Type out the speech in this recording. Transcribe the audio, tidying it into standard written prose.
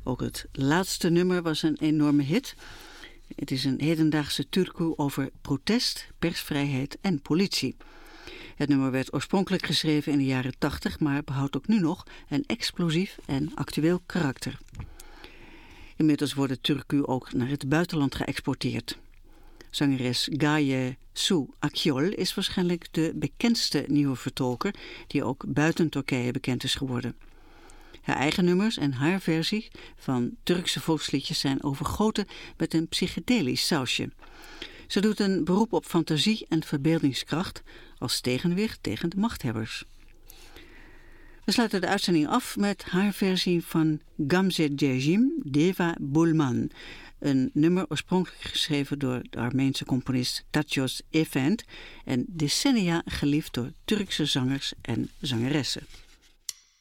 Ook het laatste nummer was een enorme hit. Het is een hedendaagse türkü over protest, persvrijheid en politie. Het nummer werd oorspronkelijk geschreven in de jaren 80, maar behoudt ook nu nog een explosief en actueel karakter. Inmiddels wordt de türkü ook naar het buitenland geëxporteerd. Zangeres Gaye Su Akyol is waarschijnlijk de bekendste nieuwe vertolker die ook buiten Turkije bekend is geworden. Haar eigen nummers en haar versie van Turkse volksliedjes zijn overgoten met een psychedelisch sausje. Ze doet een beroep op fantasie en verbeeldingskracht als tegenwicht tegen de machthebbers. We sluiten de uitzending af met haar versie van Gamze Dejim Deva Bulman. Een nummer oorspronkelijk geschreven door de Armeense componist Tatyos Efend en decennia geliefd door Turkse zangers en zangeressen.